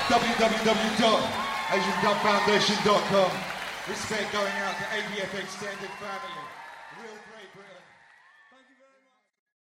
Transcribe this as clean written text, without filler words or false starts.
www.asiandubfoundation.com. Respect going out to ABF Extended Family. Real Great Britain. Thank you.